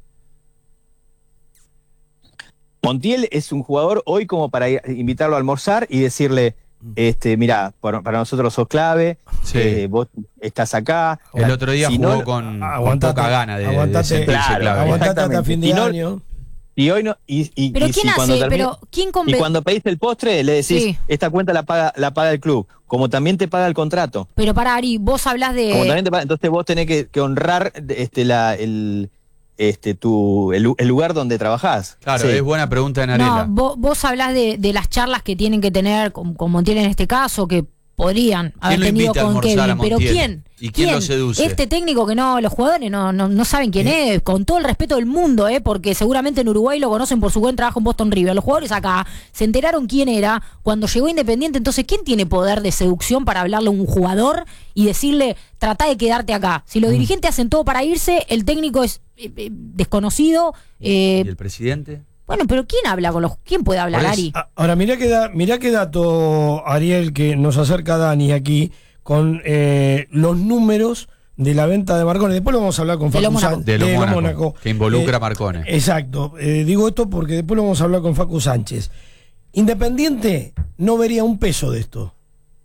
Montiel es un jugador hoy como para ir- invitarlo a almorzar y decirle, este, mira, para, para nosotros sos clave, Sí. eh, vos estás acá. El otro día Si jugó no- con, con aguantate, poca gana de, de aguantate, sentirse claro, clave. aguantate hasta Exactamente. fin de Y no- año. Y hoy no, y, y- Pero y ¿quién si cuando hace? termine- Pero ¿quién y convence? cuando pediste el postre le decís, Sí. esta cuenta la paga, la paga el club, como también te paga el contrato. Pero para Ari, vos hablás Como de... también te paga- entonces vos tenés que, que honrar este, la, el, este, tu, el, el lugar donde trabajás. Claro, Sí. es buena pregunta de Narela. No, vos, vos hablás de, de las charlas que tienen que tener con, con Montiel en este caso, que podrían haber lo tenido invita a con almorzar Kevin, a pero Montiel? ¿quién? ¿Y quién lo seduce? Este técnico que no, los jugadores no, no, no saben quién es, con todo el respeto del mundo, ¿eh? Porque seguramente en Uruguay lo conocen por su buen trabajo en Boston River. Los jugadores acá se enteraron quién era cuando llegó Independiente, entonces ¿quién tiene poder de seducción para hablarle a un jugador y decirle, trata de quedarte acá? Si los dirigentes hacen todo para irse, el técnico es eh, eh, desconocido. eh, ¿Y el presidente? Bueno, pero ¿quién habla con los... ¿Quién puede hablar, Por eso- Ari? Ah, Ahora, mirá qué, da, mirá qué dato, Ariel, que nos acerca Dani aquí, con eh, los números de la venta de Marconi. Después lo vamos a hablar con De lo Facu Mónaco. San- De lo de lo Mónaco, Mónaco. que involucra Eh, a Marcone. Exacto. Eh, digo esto porque después lo vamos a hablar con Facu Sánchez. Independiente no vería un peso de esto.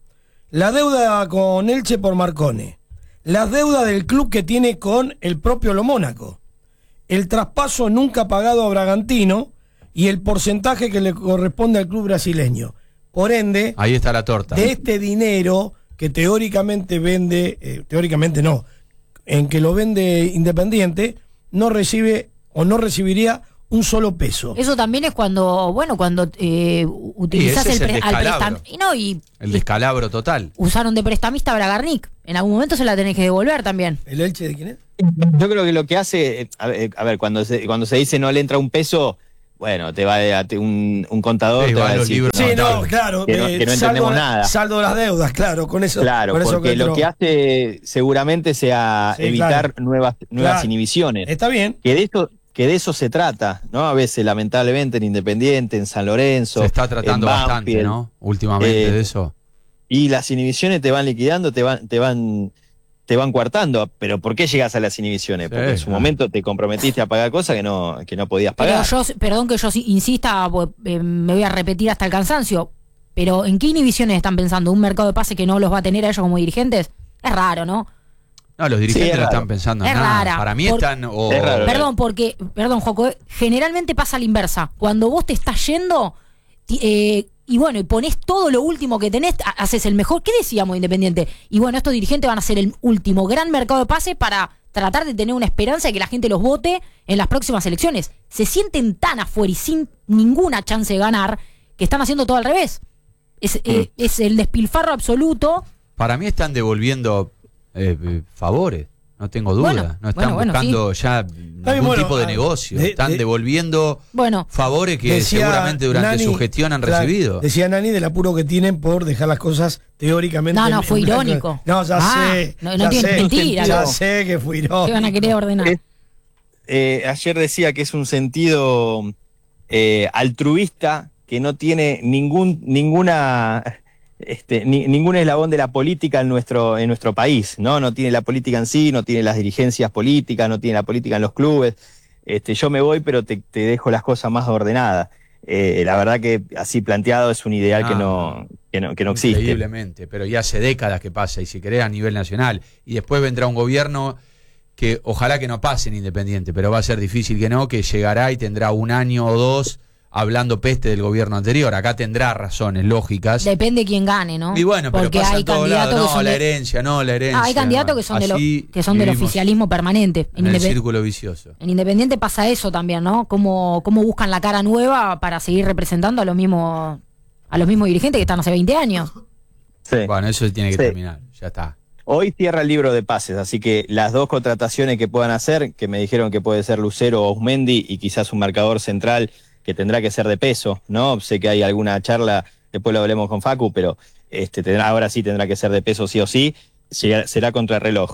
La deuda con Elche por Marcone. La deuda del club que tiene con el propio Lo Mónaco. El traspaso nunca pagado a Bragantino y el porcentaje que le corresponde al club brasileño. Por ende, Ahí está la torta. de este dinero que teóricamente vende, eh, teóricamente no, en que lo vende Independiente, no recibe o no recibiría un solo peso. Eso también es cuando, bueno, cuando eh, utilizás ese es el, el pre- al descalabro. prestam- y no, y, El y descalabro total. usaron de prestamista a Bragarnik. En algún momento se la tenés que devolver también. ¿El Elche de quién es? Yo creo que lo que hace, eh, a ver, a ver, cuando se, cuando se dice no le entra un peso, bueno, te va a, te- un, un contador, Sí, te va van a los decir libros Sí, no, contables. claro. que no- eh, que no saldo, entendemos nada. Saldo de las deudas, claro, con eso. Claro, con eso porque lo entró. que hace seguramente sea Sí, evitar claro. nuevas, nuevas Claro. inhibiciones. Está bien. Que de eso, que de eso se trata, ¿no? A veces, lamentablemente, en Independiente, en San Lorenzo. Se está tratando en bastante, Banfield. ¿no? Últimamente Eh, de eso. Y las inhibiciones te van liquidando, te van, te van, te van coartando. Pero ¿por qué llegas a las inhibiciones? Sí, Porque en su claro. momento te comprometiste a pagar cosas que no, que no podías Pero pagar. yo, perdón que yo sí insista, pues, eh, me voy a repetir hasta el cansancio, pero ¿en qué inhibiciones están pensando? ¿Un mercado de pase que no los va a tener a ellos como dirigentes? Es raro, ¿no? No, los dirigentes Sí, es no raro. están pensando en Es nada. rara, Para mí por- están... o- Es raro. Perdón, porque, perdón, Joco, eh, generalmente pasa a la inversa. Cuando vos te estás yendo, ti- eh, y bueno, y pones todo lo último que tenés, ha- haces el mejor. ¿Qué decíamos, Independiente? Y bueno, estos dirigentes van a ser el último gran mercado de pase para tratar de tener una esperanza de que la gente los vote en las próximas elecciones. Se sienten tan afuera y sin ninguna chance de ganar que están haciendo todo al revés. Es, eh, es el despilfarro absoluto. Para mí están devolviendo eh, eh, favores. No tengo duda. Bueno, no están bueno, bueno, buscando ya ningún bien, bueno, tipo de ah, negocio. de- están de- devolviendo Bueno, favores que Decía seguramente durante Nani, su gestión han claro, recibido. Decía Nani del apuro que tienen por dejar las cosas teóricamente. No, no, en- fue en blanco. irónico. No, ya Ah, sé. no- no ya tiene sé, mentira, Ya loco. sé que fue irónico. ¿qué van a querer ordenar? Es- eh, ayer decía que es un sentido eh, altruista que no tiene ningún, ninguna, este, ni- ningún eslabón de la política en nuestro, en nuestro país, ¿no? No tiene la política en sí, no tiene las dirigencias políticas, no tiene la política en los clubes. Este, yo me voy, pero te, te dejo las cosas más ordenadas. Eh, la verdad que así planteado es un ideal Ah. que no, que no, que no existe. Increíblemente, pero ya hace décadas que pasa, y si querés a nivel nacional. Y después vendrá un gobierno que ojalá que no pase en Independiente, pero va a ser difícil que no, que llegará y tendrá un año o dos hablando peste del gobierno anterior. Acá tendrá razones lógicas. Depende quién gane, ¿no? Y bueno, pero porque pasa hay en todos candidatos lados. que No, son la de- herencia, no, la herencia. Ah, hay candidatos que son, de lo- Así que son del vivimos oficialismo permanente. En, en el Indepe- círculo vicioso. en Independiente pasa eso también, ¿no? Cómo, cómo buscan la cara nueva para seguir representando a los mismos a los mismos dirigentes que están hace veinte años. Sí. Bueno, eso tiene que Sí. terminar, ya está. Hoy cierra el libro de pases, así que las dos contrataciones que puedan hacer, que me dijeron que puede ser Lucero o Osmendi y quizás un marcador central que tendrá que ser de peso, ¿no? Sé que hay alguna charla, después lo hablemos con Facu, pero este tendrá, ahora sí tendrá que ser de peso sí o sí, será, será contra el reloj.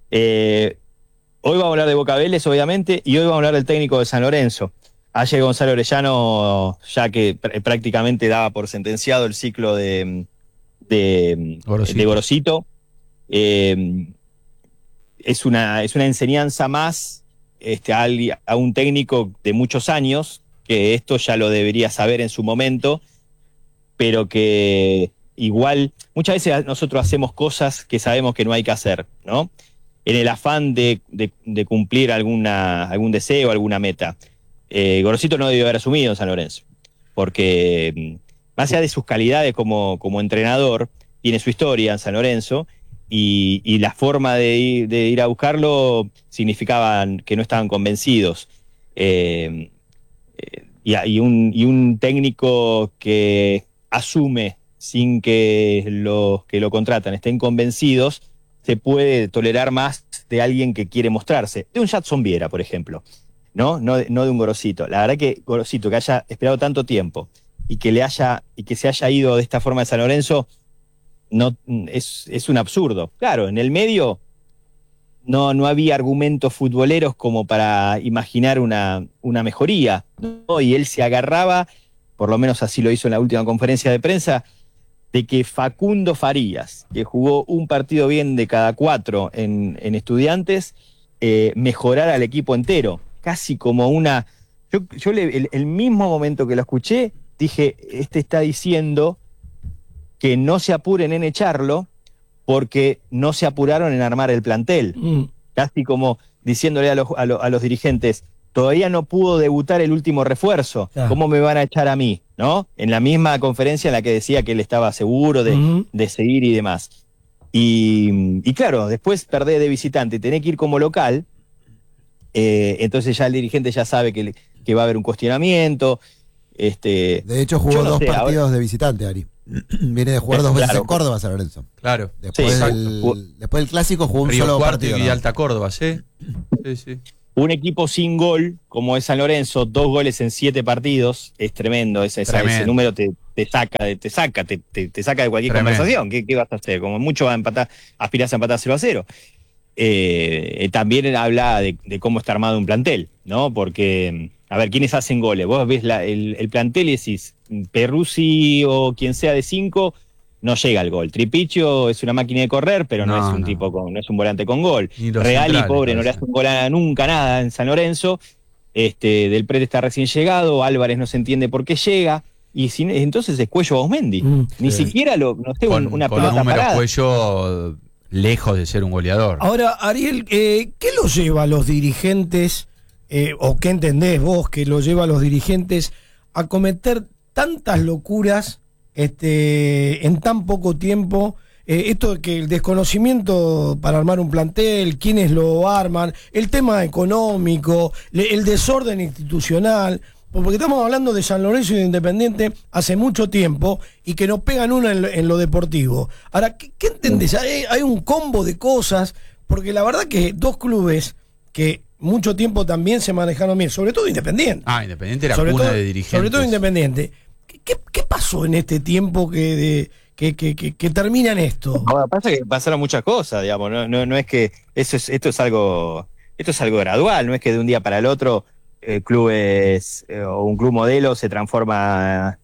Eh, hoy vamos a hablar de Boca Vélez, obviamente, y hoy vamos a hablar del técnico de San Lorenzo. Ayer Gonzalo Orellano, ya que pr- prácticamente daba por sentenciado el ciclo de, de, Gorosito. de Gorosito, eh, es, una, es una enseñanza más este, a, algui- a un técnico de muchos años, que esto ya lo debería saber en su momento, pero que igual, muchas veces nosotros hacemos cosas que sabemos que no hay que hacer, ¿no? En el afán de, de, de cumplir alguna, algún deseo, alguna meta. Eh, Gorosito no debió haber asumido en San Lorenzo, porque mm, más allá de sus calidades como, como entrenador, tiene su historia en San Lorenzo, y, y la forma de ir, de ir a buscarlo significaban que no estaban convencidos. Eh, eh, y, y, un, y un técnico que asume sin que los que lo contratan estén convencidos, se puede tolerar más de alguien que quiere mostrarse. De un Jadson Viera, por ejemplo, ¿no? No, no de un Gorosito. La verdad que Gorosito, que haya esperado tanto tiempo y que le haya y que se haya ido de esta forma de San Lorenzo, no, es, es un absurdo. Claro, en el medio no, no había argumentos futboleros como para imaginar una, una mejoría, ¿no? Y él se agarraba, por lo menos así lo hizo en la última conferencia de prensa, de que Facundo Farías, que jugó un partido bien de cada cuatro en, en Estudiantes, eh, mejorara al equipo entero, casi como una... Yo, yo le, el, el mismo momento que lo escuché, dije, este está diciendo que no se apuren en echarlo porque no se apuraron en armar el plantel. Mm. Casi como diciéndole a los, a, lo, a los dirigentes, todavía no pudo debutar el último refuerzo, ah. ¿cómo me van a echar a mí? ¿No? En la misma conferencia en la que decía que él estaba seguro de, uh-huh. de seguir y demás. Y, y claro, después perdés de visitante y tenés que ir como local, eh, entonces ya el dirigente ya sabe que, que va a haber un cuestionamiento. Este, de hecho jugó no dos sé, partidos ahora... de visitante, Ari. Viene de jugar dos veces claro. en Córdoba, San Lorenzo. Claro. Después, sí, del, después del clásico jugó un Río solo Cuarto partido. Y Alta Córdoba, ¿sí? Sí, sí. Un equipo sin gol, como es San Lorenzo, dos goles en siete partidos, es tremendo. Ese, tremendo. ese número te, te saca, te saca, te, te, te saca de cualquier tremendo. conversación. ¿Qué, ¿Qué vas a hacer? Como mucho va a empatar, aspirás a empatar cero a cero. Eh, también habla de, de cómo está armado un plantel, ¿no? Porque, a ver, ¿quiénes hacen goles? Vos ves la, el, el plantel y decís, Peruzzi o quien sea de cinco, no llega al gol. Tripicio es una máquina de correr, pero no, no es un no. tipo con, no es un volante con gol. Real y pobre, no le hace un gol a nunca nada en San Lorenzo. Este, Del Prete está recién llegado, Álvarez no se entiende por qué llega. Y sin, entonces es Cuello Bausmendi. Mm, Ni sí. siquiera lo, no sé, con, una con pelota parada. Cuello lejos de ser un goleador. Ahora, Ariel, eh, ¿qué lo lleva a los dirigentes, eh, o qué entendés vos que lo lleva a los dirigentes a cometer tantas locuras este, en tan poco tiempo? Eh, esto de que el desconocimiento para armar un plantel, quiénes lo arman, el tema económico, le, el desorden institucional, porque estamos hablando de San Lorenzo y de Independiente hace mucho tiempo y que nos pegan una en lo, en lo deportivo. Ahora, ¿qué, qué entendés? Hay, hay un combo de cosas, porque la verdad que dos clubes que mucho tiempo también se manejaron bien, sobre todo Independiente. Ah, Independiente era sobre cuna todo, de dirigentes. Sobre todo Independiente. ¿Qué, qué pasó en este tiempo que, de, que, que, que, que termina en esto? Ahora, pasa que pasaron muchas cosas, digamos, no, no, no es que eso es, esto es algo, esto es algo gradual, no es que de un día para el otro eh, clubes eh, o un club modelo se transforma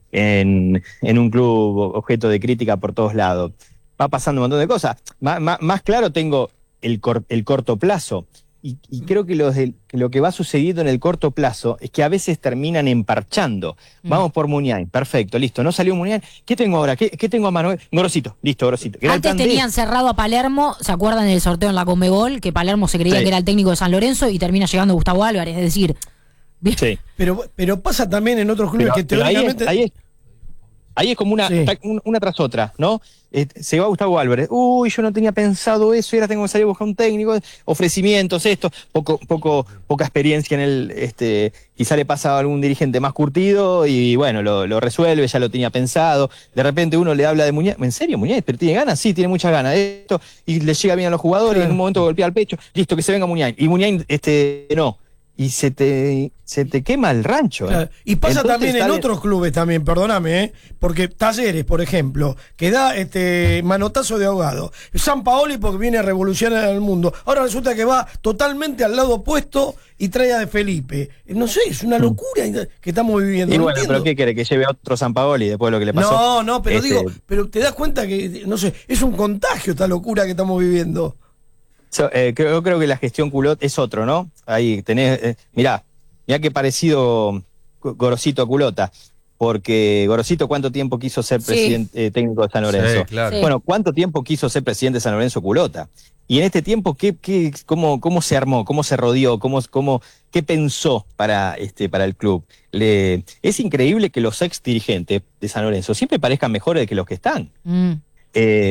en, en un club objeto de crítica por todos lados. Va pasando un montón de cosas. Más, más, más claro tengo el, cor, el corto plazo. Y, y creo que lo, de, que lo que va sucediendo en el corto plazo es que a veces terminan emparchando. Mm. Vamos por Muniain, perfecto, listo. No salió Muniain. ¿Qué tengo ahora? ¿Qué, qué tengo a Manuel? Gorosito, listo, Gorosito. Antes tenían de... cerrado a Palermo, ¿se acuerdan del sorteo en la Conmebol? Que Palermo se creía sí. que era el técnico de San Lorenzo y termina llegando Gustavo Álvarez, es decir... Sí. Pero, pero pasa también en otros clubes pero, que teóricamente... Ahí es, ahí es, ahí es como una, sí. una tras otra, ¿no? Eh, se va Gustavo Álvarez. Uy, yo no tenía pensado eso y ahora tengo que salir a buscar un técnico. Ofrecimientos, esto. Poco, poco, poca experiencia en el... este Quizá le pasa a algún dirigente más curtido y bueno, lo, lo resuelve, ya lo tenía pensado. De repente uno le habla de Muñiz. ¿En serio, Muñiz? ¿Pero tiene ganas? Sí, tiene muchas ganas de esto. Y le llega bien a los jugadores sí. y en un momento golpea el pecho. Listo, que se venga Muñiz. Y Muñiz, este, no. Y se te se te quema el rancho. Claro. ¿eh? Y pasa Entonces, también en otros clubes también, perdóname, ¿eh? Porque Talleres, por ejemplo, que da este manotazo de ahogado. San Paoli porque viene a revolucionar el mundo. Ahora resulta que va totalmente al lado opuesto y trae a De Felipe. No sé, es una locura que estamos viviendo. Y no bueno, entiendo. ¿pero qué quiere? ¿Que lleve a otro San Paoli después de lo que le pasó? No, no, pero este... digo, pero te das cuenta que, no sé, es un contagio esta locura que estamos viviendo. So, eh, creo, creo que la gestión Culot es otro, ¿no? Ahí tenés, eh, mirá, mirá qué parecido Gorosito a Culota, porque Gorosito cuánto tiempo quiso ser sí. presidente eh, técnico de San Lorenzo. Sí, claro. Bueno, cuánto tiempo quiso ser presidente de San Lorenzo Culota. Y en este tiempo, ¿qué, qué, cómo, cómo se armó, cómo se rodeó, cómo, cómo, qué pensó para, este, para el club? Le, es increíble que los ex dirigentes de San Lorenzo siempre parezcan mejores que los que están. Mm. Eh,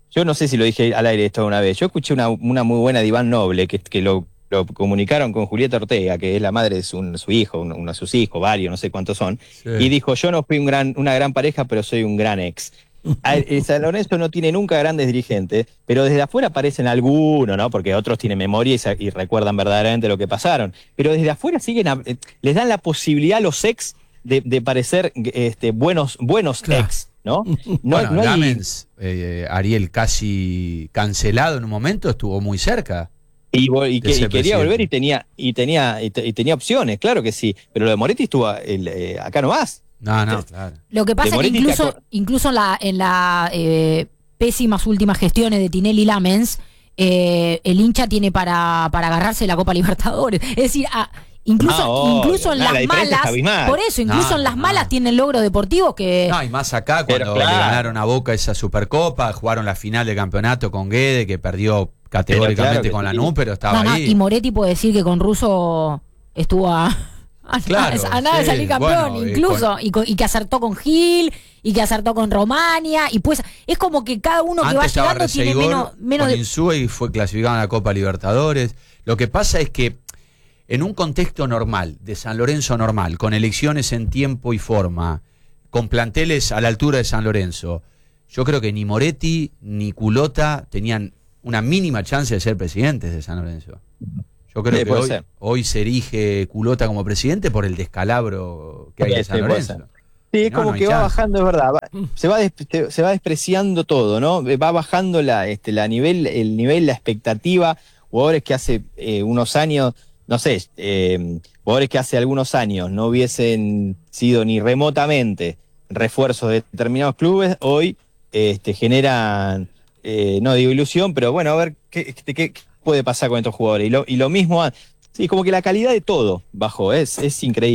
yo no sé si lo dije al aire esto una vez, yo escuché una, una muy buena de Iván Noble, que, que lo, lo comunicaron con Julieta Ortega, que es la madre de su, su hijo, uno, uno de sus hijos, varios, no sé cuántos son, Sí. y dijo, yo no fui un gran, una gran pareja, pero soy un gran ex. A- El San Lorenzo no tiene nunca grandes dirigentes, pero desde afuera aparecen algunos, ¿no? Porque otros tienen memoria y, sa- y recuerdan verdaderamente lo que pasaron. Pero desde afuera siguen, a- eh, les dan la posibilidad a los ex de, de parecer este, buenos, buenos Claro. ex, ¿no? No, bueno, no hay- Lamens, eh, Ariel casi cancelado en un momento, estuvo muy cerca. y, vo- y que- de y ser quería presidente. volver y tenía, y tenía, y, te- y tenía opciones, claro que sí. Pero lo de Moretti estuvo el, eh, acá nomás. No, no, claro. Lo que pasa es que Moretti te incluso, acor- incluso en la, en la eh, pésimas últimas gestiones de Tinelli Lamens, eh, el hincha tiene para, para agarrarse la Copa Libertadores. Es decir, a- incluso, Ah, obvio, incluso en no, la las diferencia es malas, abismal. por eso, incluso No, en las no. malas tienen logros deportivos que... No, y más acá Pero cuando claro. le ganaron a Boca esa Supercopa, jugaron la final de campeonato con Guede, que perdió categóricamente Pero claro que con sí. Lanús, pero estaba No, no, ahí. y Moretti puede decir que con Russo estuvo a, a Claro, nada, a nada de sí, salir campeón, bueno, eh, incluso, con- y, con- y que acertó con Gil, y que acertó con Romania, y pues es como que cada uno que Antes va estaba llegando tiene Reseigor menos, menos con de... Insúa y fue clasificado a la Copa Libertadores. Lo que pasa es que en un contexto normal, de San Lorenzo normal, con elecciones en tiempo y forma, con planteles a la altura de San Lorenzo, yo creo que ni Moretti ni Culota tenían una mínima chance de ser presidentes de San Lorenzo. Yo creo Sí, que puede hoy, ser. hoy se erige Culota como presidente por el descalabro que hay Sí, en San sí, puede Lorenzo. ser. Sí, es No, como no hay que va chance. bajando, es verdad. va- se, va des- se, se va despreciando todo, ¿no? Va bajando la, este, la nivel, el nivel, la expectativa. Jugadores que hace eh, unos años, no sé, eh, jugadores que hace algunos años no hubiesen sido ni remotamente refuerzos de determinados clubes, hoy este, generan, eh, no digo ilusión, pero bueno, a ver qué, qué, qué puede pasar con estos jugadores. Y lo, y lo mismo, ah, sí, como que la calidad de todo bajó, es, es increíble.